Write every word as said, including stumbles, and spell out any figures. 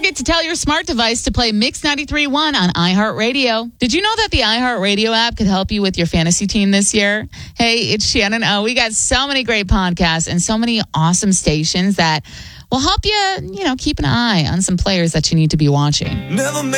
forget to tell your smart device to play Mix ninety-three point one on iHeartRadio. Did you know that the iHeartRadio app could help you with your fantasy team this year? Hey, it's Shannon O. We got so many great podcasts and so many awesome stations that will help you, you know, keep an eye on some players that you need to be watching. Never